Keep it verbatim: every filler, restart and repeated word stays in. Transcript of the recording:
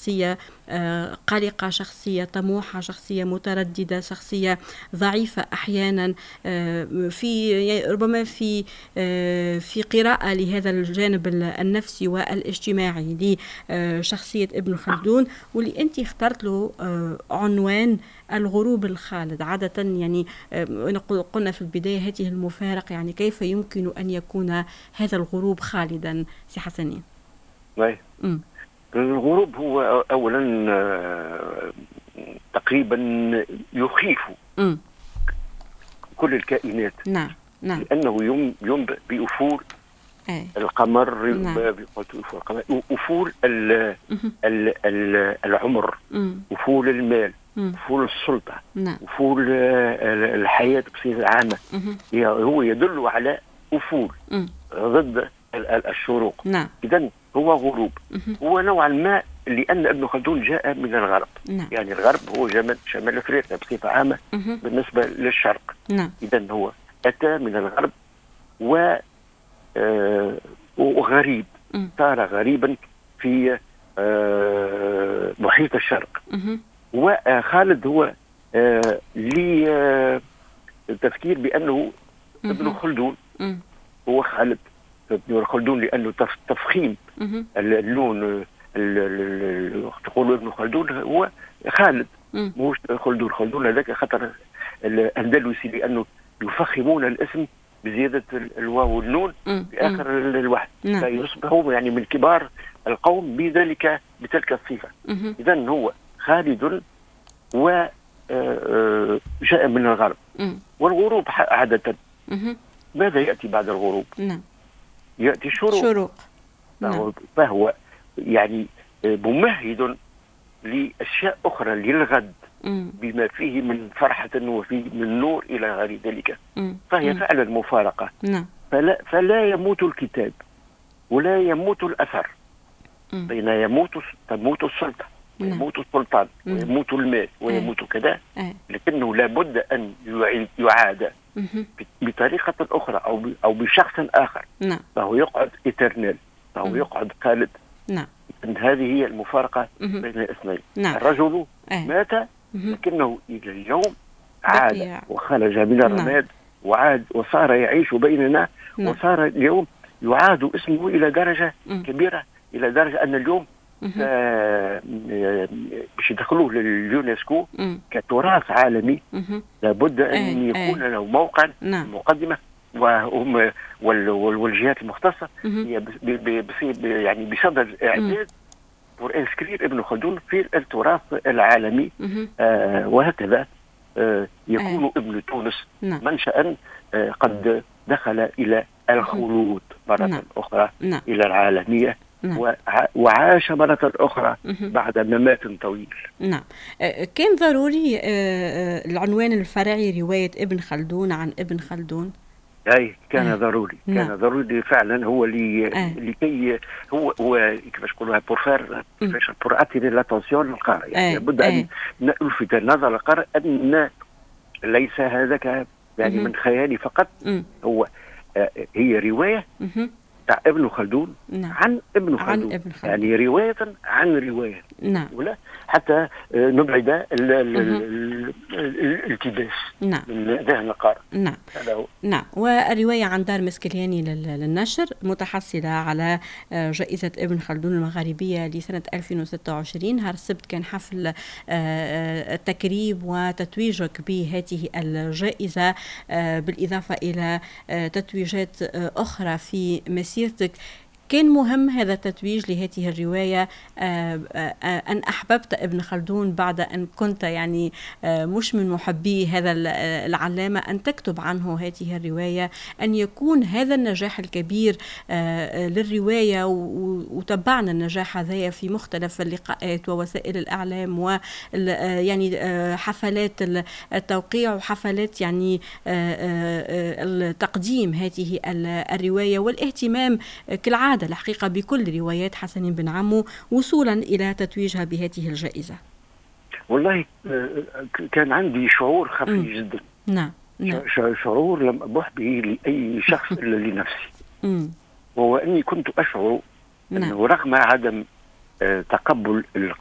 شخصية قلقة، شخصية طموحة، شخصية مترددة، شخصية ضعيفة أحيانا، في ربما في في قراءة لهذا الجانب النفسي والاجتماعي لشخصية ابن خلدون، واللي أنت اخترت له عنوان الغروب الخالد. عادة يعني قلنا في البداية هذه المفارقة، يعني كيف يمكن أن يكون هذا الغروب خالدا سي حسنين؟ الغروب هو أولا تقريبا يخيف م. كل الكائنات. نعم نعم. لأنه يوم ينبئ بأفول أي. القمر، نعم. أفول ال ال ال العمر، م. أفول المال، م. أفول السلطة، نعم. أفول الحياة بصفة عامة. هو يدل على أفول م. ضد الشروق. نعم. إذن هو غروب. م. هو نوعا ما لأن ابن خلدون جاء من الغرب. نعم. يعني الغرب هو شمال شمال أفريقيا بصفة عامة م. بالنسبة للشرق. نعم. إذن هو أتى من الغرب و آه وغريب، صار غريبا في آه محيط الشرق. م. وخالد هو آه لي تفكير بأنه م. ابن خلدون م. هو خالد ابن خلدون، لأنه تفخيم م. اللون تقول ابن خلدون هو خالد مش خلدون. خلدون هذاك خطر الأندلسي، لأنه يفخمون الاسم بزيادة الواو والنون في آخر الوحد، فيصبح يعني من كبار القوم بذلك بتلك الصفة. إذن هو خالد وجاء من الغرب. مم. والغروب عادة مم. ماذا يأتي بعد الغروب؟ نعم. يأتي الشروق. شروق. فهو, فهو يعني ممهد لأشياء أخرى للغد، مم. بما فيه من فرحة وفيه من نور إلى غير ذلك. مم. فهي مم. فعلا مفارقة. نعم. فلا, فلا يموت الكتاب ولا يموت الأثر، بين يموت تموت السلطة، نعم. يموت السلطان، مم. ويموت المال، ويموت أي. كذا، أي. لكنه لابد أن يعاد مم. بطريقة أخرى أو أو بشخص آخر. نعم. فهو يقعد إترنال، فهو مم. يقعد خالد. نعم. هذه هي المفارقة مم. بين الاثنين. نعم. الرجل أي. مات، مم. لكنه إلى اليوم عاد بقي. وخرج من الرماد. نعم. وعاد وصار يعيش بيننا. نعم. وصار اليوم يعاد اسمه إلى درجة مم. كبيرة، إلى درجة أن اليوم باش يدخلوه لليونسكو كتراث عالمي. مم. لابد أن أي. يكون أي. له موقع. نعم. مقدمة، وهم والجهات المختصة مم. يعني بصدد إعداد pour inscrire ابن خلدون في التراث العالمي. آه وهكذا آه يكون أي. ابن تونس نعم. منشأ آه قد دخل إلى الخلود مرة نعم. أخرى. نعم. إلى العالمية. نعم. وعاش مرة أخرى بعد ممات طويل. نعم. كان ضروري العنوان الفرعي رواية ابن خلدون عن ابن خلدون؟ أي كان أه. ضروري. نعم. كان ضروري فعلا. هو اللي أه. لكي هو هو كيفاش نقولوها بور فير كيفاش بور اتيري لاتونسيون للقارئ. يعني لابد أن نلفت نظر القارئ أن ليس هذاك يعني من خيالي فقط. م. هو آه هي رواية م. تاع ابن خلدون. نعم. عن ابن خلدون. عن ابن خلدون. يعني رواية عن رواية. نعم. ولا حتى نبعد الالتباس نعم. من ذهن القارئ. نعم. نعم. والرواية عن دار مسكلياني للنشر متحصلة على جائزة ابن خلدون المغاربية لسنة ألفين وستة وعشرين. نهار السبت كان حفل تكريم وتتويجك بهذه الجائزة، بالإضافة إلى تتويجات أخرى في مسيرتك. كان مهم هذا التتويج لهذه الرواية، أن أحببت ابن خلدون بعد أن كنت يعني مش من محبي هذا العلامة، أن تكتب عنه هذه الرواية، أن يكون هذا النجاح الكبير للرواية. وتبعنا النجاح هذا في مختلف اللقاءات ووسائل الإعلام، ويعني حفلات التوقيع وحفلات يعني التقديم هذه الرواية، والاهتمام كالعادة الحقيقة بكل روايات حسنين بن عمو وصولا إلى تتويجها بهذه الجائزة. والله كان عندي شعور خفي جدا. نعم. نعم. شعور لم أبح به لأي شخص إلا لنفسي. مم. وهو أني كنت أشعر أنه رغم عدم تقبل